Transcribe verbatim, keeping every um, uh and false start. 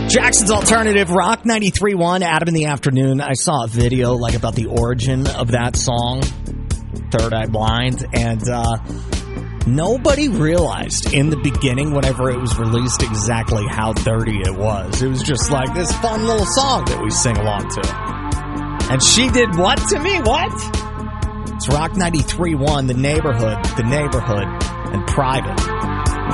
Jackson's Alternative Rock ninety-three point one, Adam in the Afternoon. I saw a video like about the origin of that song, Third Eye Blind, and uh, nobody realized in the beginning whenever it was released exactly how dirty it was. It was just like this fun little song that we sing along to. And she did what to me? What? It's Rock ninety-three point one, The Neighborhood, The Neighborhood, and Private.